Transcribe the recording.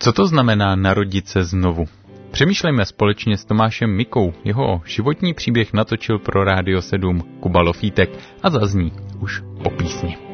Co to znamená narodit se znovu? Přemýšlejme společně s Tomášem Mikou. Jeho životní příběh natočil pro Rádio 7 Kuba Lofítek a zazní už po písni.